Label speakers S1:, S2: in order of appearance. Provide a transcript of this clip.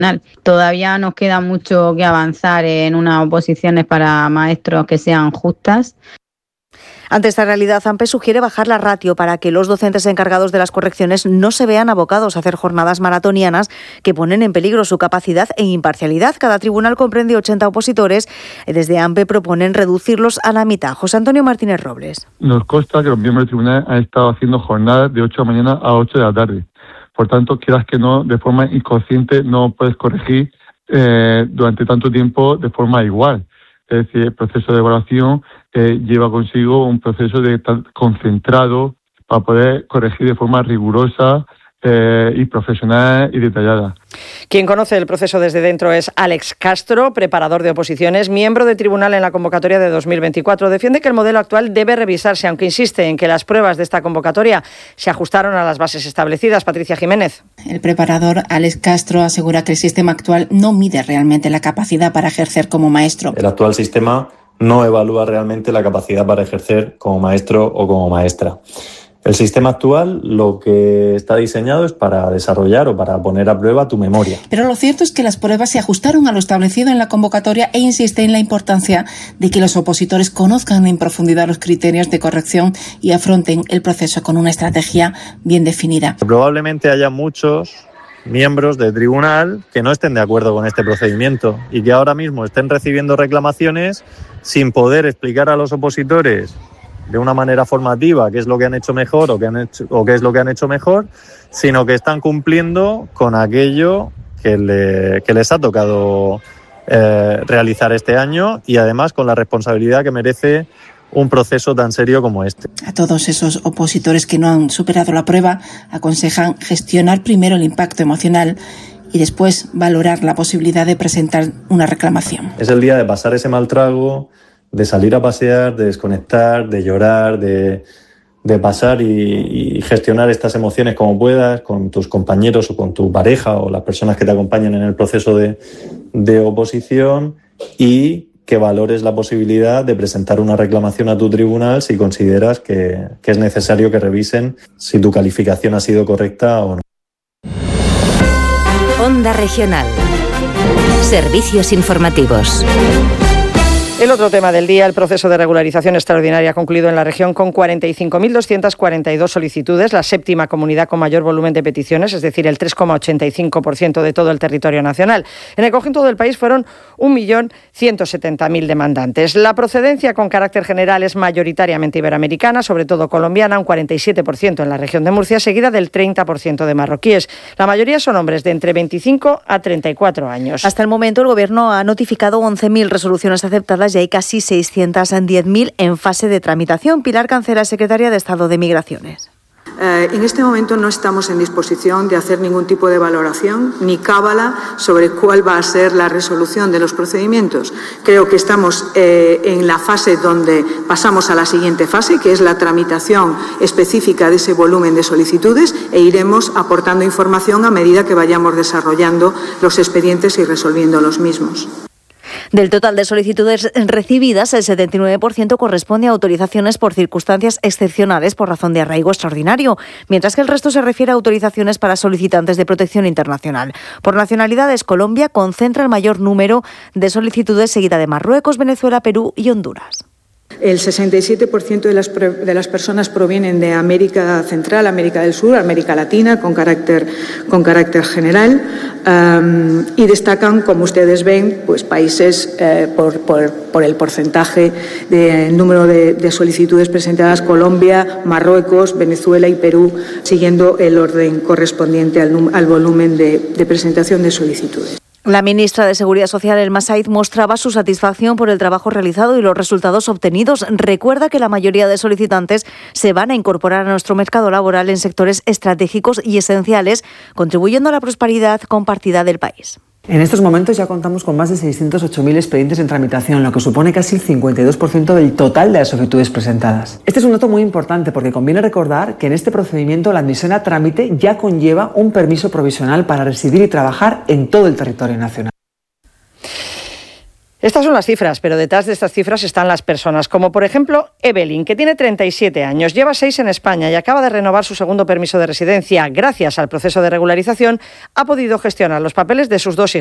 S1: Todavía nos queda mucho que avanzar en unas oposiciones para maestros que sean justas.
S2: Ante esta realidad, AMPE sugiere bajar la ratio para que los docentes encargados de las correcciones no se vean abocados a hacer jornadas maratonianas que ponen en peligro su capacidad e imparcialidad. Cada tribunal comprende 80 opositores. Desde AMPE proponen reducirlos a la mitad. José Antonio Martínez Robles.
S3: Nos consta que los miembros del tribunal han estado haciendo jornadas de 8 de la mañana a 8 de la tarde. Por tanto, quieras que no, de forma inconsciente no puedes corregir durante tanto tiempo de forma igual. Es decir, el proceso de evaluación lleva consigo un proceso de estar concentrado para poder corregir de forma rigurosa y profesional y detallada.
S4: Quien conoce el proceso desde dentro es Alex Castro, preparador de oposiciones, miembro de tribunal en la convocatoria de 2024. Defiende que el modelo actual debe revisarse, aunque insiste en que las pruebas de esta convocatoria se ajustaron a las bases establecidas. Patricia Jiménez.
S5: El preparador Alex Castro asegura que el sistema actual no mide realmente la capacidad para ejercer como maestro.
S6: El actual sistema no evalúa realmente la capacidad para ejercer como maestro o como maestra. El sistema actual lo que está diseñado es para desarrollar o para poner a prueba tu memoria.
S5: Pero lo cierto es que las pruebas se ajustaron a lo establecido en la convocatoria e insiste en la importancia de que los opositores conozcan en profundidad los criterios de corrección y afronten el proceso con una estrategia bien definida.
S6: Probablemente haya muchos miembros del tribunal que no estén de acuerdo con este procedimiento y que ahora mismo estén recibiendo reclamaciones sin poder explicar a los opositores de una manera formativa qué es lo que han hecho mejor o qué es lo que han hecho mejor, sino que están cumpliendo con aquello que les ha tocado realizar este año y además con la responsabilidad que merece un proceso tan serio como este.
S5: A todos esos opositores que no han superado la prueba aconsejan gestionar primero el impacto emocional y después valorar la posibilidad de presentar una reclamación.
S6: Es el día de pasar ese mal trago, de salir a pasear, de desconectar, de llorar, de pasar y gestionar estas emociones como puedas con tus compañeros o con tu pareja o las personas que te acompañan en el proceso de oposición y que valores la posibilidad de presentar una reclamación a tu tribunal si consideras que es necesario que revisen si tu calificación ha sido correcta o no.
S7: Onda Regional. Servicios informativos.
S4: El otro tema del día, el proceso de regularización extraordinaria ha concluido en la región con 45.242 solicitudes, la séptima comunidad con mayor volumen de peticiones, es decir, el 3,85% de todo el territorio nacional. En el conjunto del país fueron 1.170.000 demandantes. La procedencia con carácter general es mayoritariamente iberoamericana, sobre todo colombiana, un 47% en la región de Murcia, seguida del 30% de marroquíes. La mayoría son hombres de entre 25 a 34 años.
S2: Hasta el momento el Gobierno ha notificado 11.000 resoluciones aceptadas y hay casi 610.000 en fase de tramitación. Pilar Cancela, secretaria de Estado de Migraciones.
S8: En este momento no estamos en disposición de hacer ningún tipo de valoración ni cábala sobre cuál va a ser la resolución de los procedimientos. Creo que estamos en la fase donde pasamos a la siguiente fase, que es la tramitación específica de ese volumen de solicitudes, e iremos aportando información a medida que vayamos desarrollando los expedientes y resolviendo los mismos.
S2: Del total de solicitudes recibidas, el 79% corresponde a autorizaciones por circunstancias excepcionales por razón de arraigo extraordinario, mientras que el resto se refiere a autorizaciones para solicitantes de protección internacional. Por nacionalidades, Colombia concentra el mayor número de solicitudes, seguida de Marruecos, Venezuela, Perú y Honduras.
S8: El 67% de las personas provienen de América Central, América del Sur, América Latina, con carácter general, y destacan, como ustedes ven, pues países por el porcentaje de número de solicitudes presentadas: Colombia, Marruecos, Venezuela y Perú, siguiendo el orden correspondiente al volumen de presentación de solicitudes.
S2: La ministra de Seguridad Social, Elma Said, mostraba su satisfacción por el trabajo realizado y los resultados obtenidos. Recuerda que la mayoría de solicitantes se van a incorporar a nuestro mercado laboral en sectores estratégicos y esenciales, contribuyendo a la prosperidad compartida del país.
S9: En estos momentos ya contamos con más de 608.000 expedientes en tramitación, lo que supone casi el 52% del total de las solicitudes presentadas. Este es un dato muy importante porque conviene recordar que en este procedimiento la admisión a trámite ya conlleva un permiso provisional para residir y trabajar en todo el territorio nacional.
S4: Estas son las cifras, pero detrás de estas cifras están las personas, como por ejemplo Evelyn, que tiene 37 años, lleva 6 en España y acaba de renovar su segundo permiso de residencia. Gracias al proceso de regularización, ha podido gestionar los papeles de sus 2 hijos.